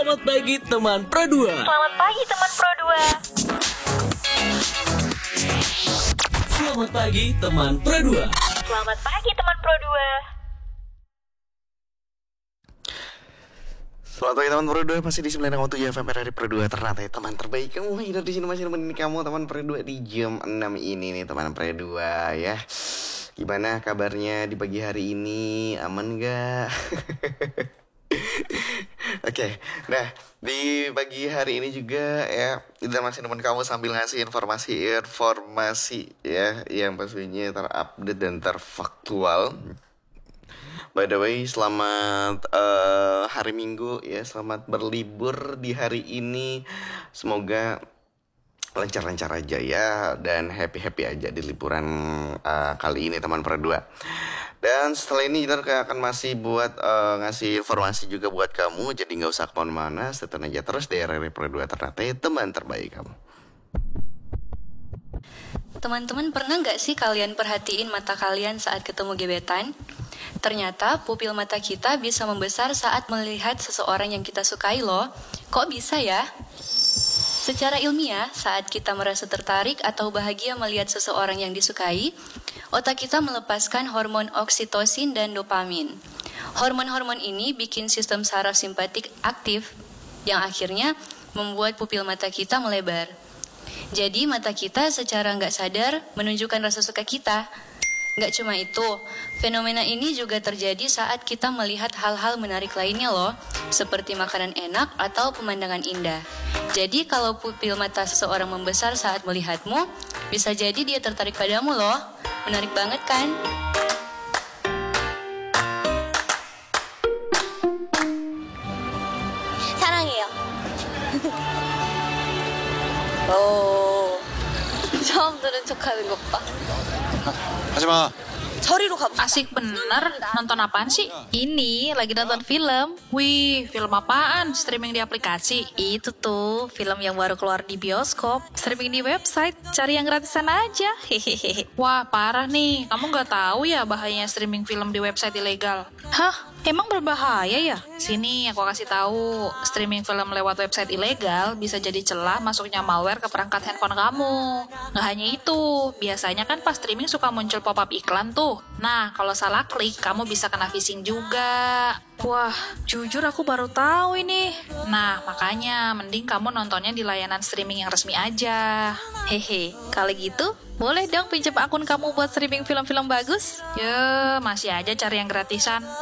Selamat pagi teman Pro 2. Selamat pagi teman Pro 2. Selamat pagi teman Pro 2. Selamat pagi teman Pro 2. Selamat pagi teman Pro 2, masih di 9.7 FM RRI Pro 2, Ternate teman terbaik kamu hidup di sini, masih nemenin kamu teman Pro 2 di jam 6 ini nih teman Pro 2 ya. Gimana kabarnya di pagi hari ini? Aman gak? Oke, nah di pagi hari ini juga ya kita masih nemenin kamu sambil ngasih informasi ya yang pastinya terupdate dan terfaktual. By the way, selamat hari Minggu ya, selamat berlibur di hari ini. Semoga lancar-lancar aja ya, dan happy-happy aja di liburan kali ini teman Pro 2. Dan setelah ini kita akan masih buat ngasih informasi juga buat kamu, jadi nggak usah kemana-mana, stay tune aja terus di RRI Pro 2 Ternate, teman terbaik kamu. Teman-teman, pernah nggak sih kalian perhatiin mata kalian saat ketemu gebetan? Ternyata pupil mata kita bisa membesar saat melihat seseorang yang kita sukai loh. Kok bisa ya? Secara ilmiah, saat kita merasa tertarik atau bahagia melihat seseorang yang disukai, otak kita melepaskan hormon oksitosin dan dopamin. Hormon-hormon ini bikin sistem saraf simpatik aktif, yang akhirnya membuat pupil mata kita melebar. Jadi mata kita secara nggak sadar menunjukkan rasa suka kita. Nggak cuma itu, fenomena ini juga terjadi saat kita melihat hal-hal menarik lainnya loh, seperti makanan enak atau pemandangan indah. Jadi kalau pupil mata seseorang membesar saat melihatmu, bisa jadi dia tertarik padamu loh. Menarik banget kan? 사랑해요. 오, 처음 들은 척하는 것 봐. 하지마. 저리로 가보자. Asik bener, nonton apaan sih? Ini lagi nonton film. Wih, film apaan? Streaming di aplikasi? Itu tuh, film yang baru keluar di bioskop. Streaming di website, cari yang gratisan aja. Hehehe. Wah, parah nih. Kamu gak tahu ya bahayanya streaming film di website ilegal? Hah? Emang berbahaya ya? Sini aku kasih tahu, streaming film lewat website ilegal bisa jadi celah masuknya malware ke perangkat handphone kamu. Nggak hanya itu, biasanya kan pas streaming suka muncul pop-up iklan tuh. Nah, kalau salah klik, kamu bisa kena phishing juga. Wah, jujur aku baru tahu ini. Nah, makanya mending kamu nontonnya di layanan streaming yang resmi aja. Hehe, kalau gitu, boleh dong pinjam akun kamu buat streaming film-film bagus? Ya, masih aja cari yang gratisan.